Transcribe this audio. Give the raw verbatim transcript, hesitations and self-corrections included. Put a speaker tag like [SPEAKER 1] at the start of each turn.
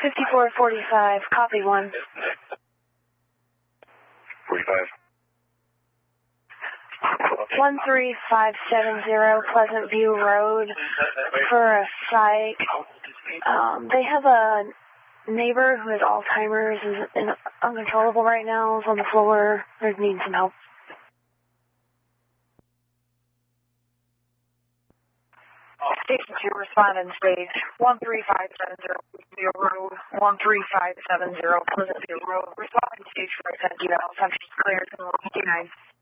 [SPEAKER 1] fifty-four forty-five, copy one.
[SPEAKER 2] forty-five.
[SPEAKER 1] one three five seven zero Pleasant View Road for a psych. Um, they have a neighbor who has Alzheimer's, is in, uncontrollable right now, is on the floor. They're needing some help.
[SPEAKER 3] Station two, respond on stage. one three five seven zero Pleasant View Road. one three five seven zero Pleasant View Road. Respond on stage for a ten eval. Subject cleared from one fifty-nine.